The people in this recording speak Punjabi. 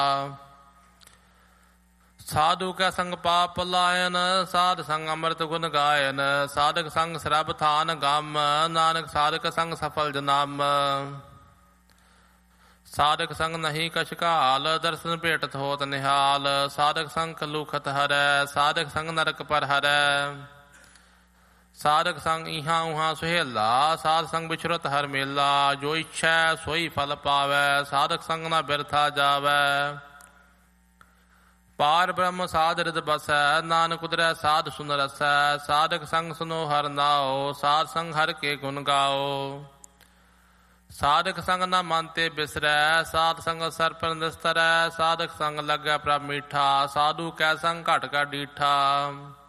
ਸਾਧੂ ਕੈ ਸੰਗ ਪਾਪ ਲਾਇਨ, ਸਾਧ ਸੰਗ ਅੰਮ੍ਰਿਤ ਗੁਣ ਗਾਇਨ। ਸਾਧਕ ਸੰਗ ਸਰਬ ਥਾਨ ਗਮ, ਨਾਨਕ ਸਾਧਕ ਸੰਗ ਸਫਲ ਜਨਮ। ਸਾਧਕ ਸੰਗ ਨਹੀਂ ਕਛ ਘਾਲ, ਦਰਸ਼ਨ ਭੇਟਤ ਹੋਤ ਨਿਹਾਲ। ਸਾਧਕ ਸੰਗ ਕਲੂਖਤ ਹਰੈ, ਸਾਧਕ ਸੰਗ ਨਰਕ ਪਰ ਹਰੈ। ਸਾਧਕ ਸੰਗ ਇਹਾਂ ਉਹਾਂ ਸੁਹੇਲਾ, ਸਾਧ ਸੰਗ ਵਿਛੁਰਤ ਹਰ ਮੇਲਾ। ਜੋ ਇੱਛੈ ਸੋਈ ਫਲ ਪਾਵੈ, ਸਾਧਕ ਸੰਗ ਨਾ ਬਿਰਥਾ ਜਾਵੈ। ਪਾਰ ਬ੍ਰਹਮ ਸਾਧ ਰਿਦ ਬਸੈ, ਨਾਨਕ ਉਦਰੈ ਸਾਧ ਸੁਨ ਰਸੈ। ਸਾਧਕ ਸੰਗ ਸੁਨੋ ਹਰ ਨਾਉ, ਸਾਧ ਸੰਗ ਹਰ ਕੇ ਗੁਣ ਗਾਓ। ਸਾਧਕ ਸੰਗ ਨਾ ਮਨ ਤੇ ਬਿਸਰੈ, ਸਾਧ ਸੰਗ ਸਰ ਪਰ ਨਿਸਤਰੈ। ਸਾਧਕ ਸੰਗ ਲੱਗੈ ਪ੍ਰਭ ਮੀਠਾ, ਸਾਧੂ ਕੈ ਸੰਗ ਘਟ ਕਾ ਡੀਠਾ।